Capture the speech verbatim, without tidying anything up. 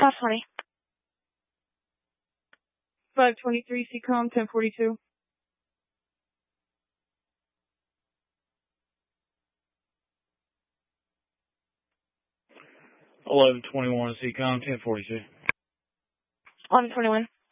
five twenty. five twenty-three, C COM, ten forty-two. eleven twenty-one, C COM, ten forty-two. eleven twenty-one.